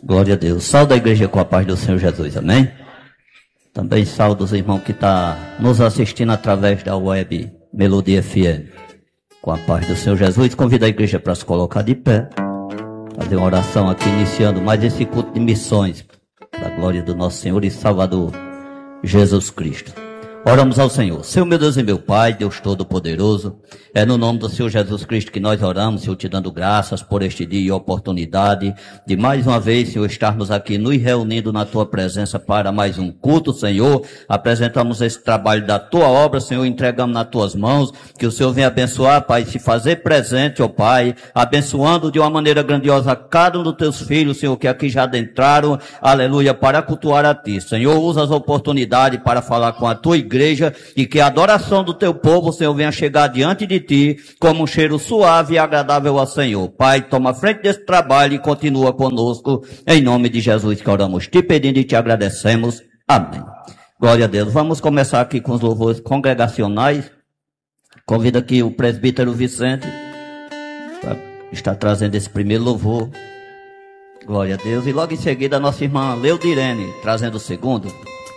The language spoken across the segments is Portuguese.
Glória a Deus. Saúde a igreja com a paz do Senhor Jesus, amém? Também saúde os irmãos que estão nos assistindo através da web Melodia FM. Com a paz do Senhor Jesus, convido a igreja para se colocar de pé. Fazer uma oração aqui, iniciando mais esse culto de missões, da glória do nosso Senhor e Salvador, Jesus Cristo. Oramos ao Senhor. Senhor, meu Deus e meu Pai, Deus Todo-Poderoso, é no nome do Senhor Jesus Cristo que nós oramos, Senhor, te dando graças por este dia e oportunidade de mais uma vez, Senhor, estarmos aqui nos reunindo na Tua presença para mais um culto, Senhor. Apresentamos esse trabalho da Tua obra, Senhor, entregamos nas Tuas mãos, que o Senhor venha abençoar, Pai, se fazer presente, ó Pai, abençoando de uma maneira grandiosa cada um dos Teus filhos, Senhor, que aqui já adentraram, aleluia, para cultuar a Ti. Senhor, usa as oportunidades para falar com a Tua igreja, e que a adoração do teu povo, Senhor, venha chegar diante de ti como um cheiro suave e agradável ao Senhor. Pai, toma a frente desse trabalho e continua conosco, em nome de Jesus que oramos, te pedindo e te agradecemos. Amém. Glória a Deus. Vamos começar aqui com os louvores congregacionais. Convido aqui o presbítero Vicente para estar trazendo esse primeiro louvor. Glória a Deus. E logo em seguida a nossa irmã Leudirene trazendo o segundo.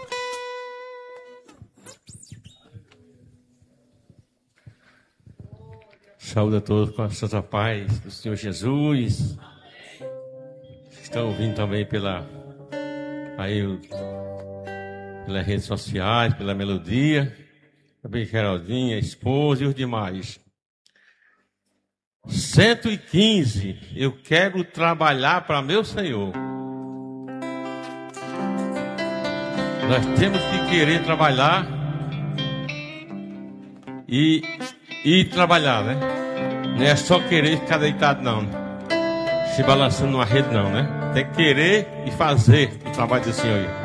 Saúde a todos com a santa paz do Senhor Jesus. Estão ouvindo também pelas redes sociais, pela melodia. Também Geraldinha, a esposa e os demais. 115, eu quero trabalhar para meu Senhor. Nós temos que querer trabalhar e trabalhar, né? Não é só querer ficar deitado, não. Se balançando numa rede, não, né? Tem que querer e fazer o trabalho do Senhor.